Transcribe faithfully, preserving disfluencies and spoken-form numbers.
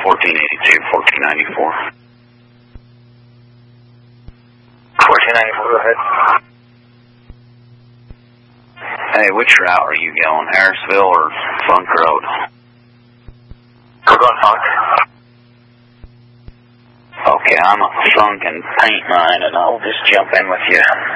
fourteen eighty-two, fourteen ninety-four. fourteen ninety-four, go ahead. Hey, which route are you going, Harrisville or Funk Road? We're going Funk. Okay, I'm at Funk and Paint Mine, and I'll just jump in with you.